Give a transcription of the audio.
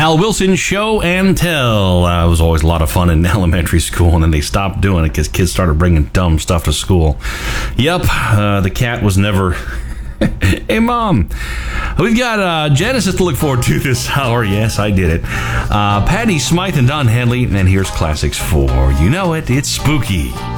Hal Wilson Show and Tell. It was always a lot of fun in elementary school, and then they stopped doing it because kids started bringing dumb stuff to school. Yep, the cat was never... Hey, Mom. We've got Genesis to look forward to this hour. Yes, I did it. Patty Smythe and Don Henley, and here's classics for You Know It. It's spooky.